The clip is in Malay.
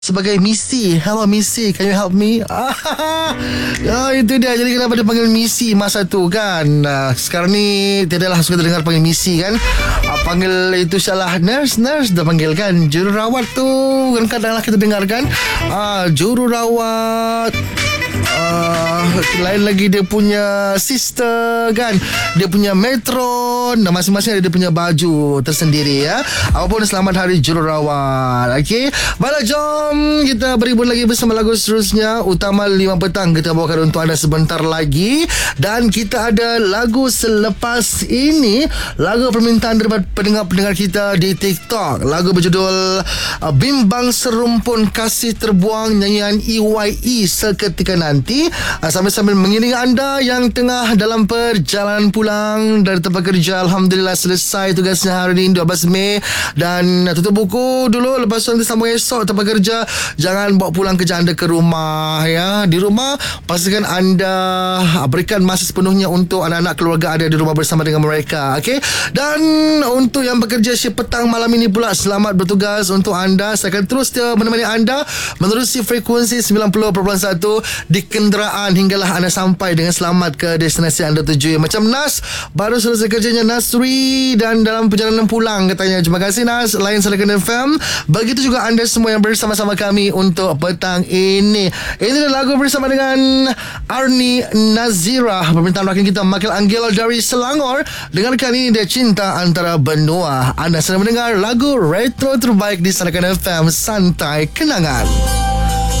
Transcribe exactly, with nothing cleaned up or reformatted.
sebagai Missy. Hello Missy, can you help me? Ya, itu dia. Jadi kenapa dia panggil Missy masa tu kan? uh, Sekarang ni tiadalah suka dengar panggil Missy kan. uh, Panggil itu salah. Nurse, nurse dah panggil kan. Jururawat tu kadang-kadang lah kita dengar kan. uh, Jururawat, uh, lain lagi dia punya sister kan. Dia punya metron. Dan masing-masing ada dia punya baju tersendiri ya. Apapun, selamat hari jururawat. Okey, baiklah, jom kita berhibur lagi bersama lagu seterusnya. Utama lima petang kita bawakan untuk anda sebentar lagi. Dan kita ada lagu selepas ini, lagu permintaan daripada pendengar-pendengar kita di TikTok. Lagu berjudul uh, Bimbang Serumpun Kasih Terbuang, nyanyian E Y E Seketika Nanti. uh, Sambil-sambil mengiringi anda yang tengah dalam perjalanan pulang dari tempat kerja. Alhamdulillah selesai tugasnya hari ini dua belas Mei. Dan uh, tutup buku dulu. Lepas tu nanti sambung esok tempat kerja. Jangan bawa pulang kerja anda ke rumah ya. Di rumah pastikan anda uh, berikan masa sepenuhnya untuk anak-anak keluarga ada di rumah bersama dengan mereka. Okey. Dan untuk yang bekerja shift petang malam ini pula, selamat bertugas untuk anda. Saya akan terus menemani anda menerusi frekuensi sembilan puluh perpuluhan satu di kenderaan hinggalah anda sampai dengan selamat ke destinasi anda tuju. Macam Nas baru selesai kerjanya, Nasri, dan dalam perjalanan pulang katanya. Terima kasih Nas, lain Salakan F M. Begitu juga anda semua yang bersama-sama kami untuk petang ini. Ini adalah lagu bersama dengan Arni Nazira, permintaan rakan kita Makil Anggil dari Selangor. Dengarkan ini dia, Cinta Antara Benua. Anda sedang mendengar lagu retro terbaik di Salakan F M, Santai Kenangan.